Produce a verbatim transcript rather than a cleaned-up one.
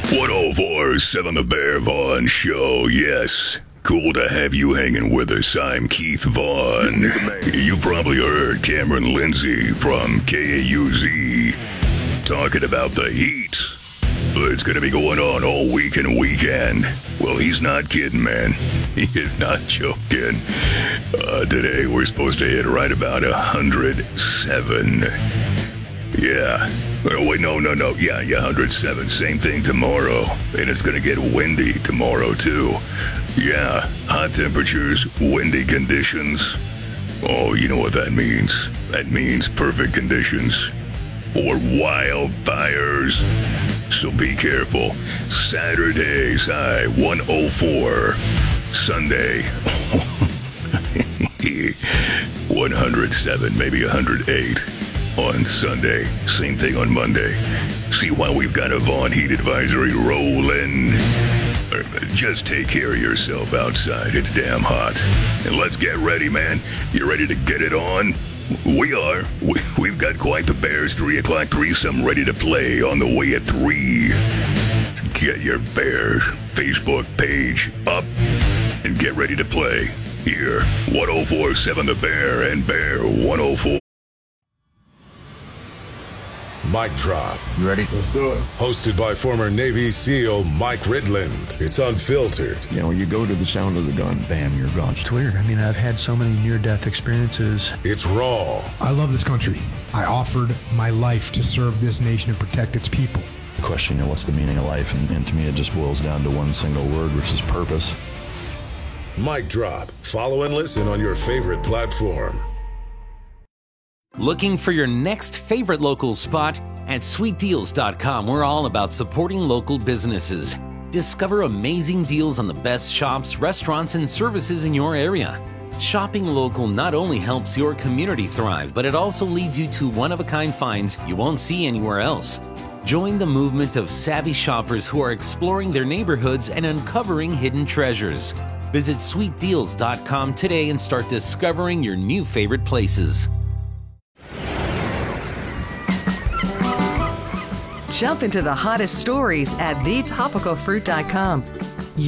one oh four point seven The Bear Vaughn Show. Yes, cool to have you hanging with us. I'm Keith Vaughn. You probably heard Cameron Lindsay from K A U Z talking about the heat. It's going to be going on all week and weekend. Well, he's not kidding, man. He is not joking. Uh, today, we're supposed to hit right about one hundred seven. Yeah. Oh, wait, no, no, no. Yeah, yeah, one hundred seven. Same thing tomorrow. And it's going to get windy tomorrow, too. Yeah, hot temperatures, windy conditions. Oh, you know what that means. That means perfect conditions for wildfires. So be careful. Saturday's high, one oh four. Sunday, one hundred seven, maybe one hundred eight. On Sunday, same thing on Monday. See why we've got a Vaughn heat advisory rolling. Just take care of yourself outside. It's damn hot. And let's get ready, man. You ready to get it on? We are. We, we've got quite the Bears three o'clock threesome ready to play on the way at three. Get your Bears Facebook page up and get ready to play here. one oh four point seven The Bear and Bear one oh four. Mic Drop. You ready? Let's do it. Hosted by former Navy SEAL Mike Ridland. It's unfiltered. You know, you go to the sound of the gun, bam, you're gone. It's weird. I mean, I've had so many near-death experiences. It's raw. I love this country. I offered my life to serve this nation and protect its people. The question, you know, what's the meaning of life? And, and to me, it just boils down to one single word, which is purpose. Mic Drop. Follow and listen on your favorite platform. Looking for your next favorite local spot? At sweet deals dot com, we're all about supporting local businesses. Discover amazing deals on the best shops, restaurants, and services in your area. Shopping local not only helps your community thrive, but it also leads you to one-of-a-kind finds you won't see anywhere else. Join the movement of savvy shoppers who are exploring their neighborhoods and uncovering hidden treasures. Visit sweet deals dot com today and start discovering your new favorite places. Jump into the hottest stories at the topical fruit dot com.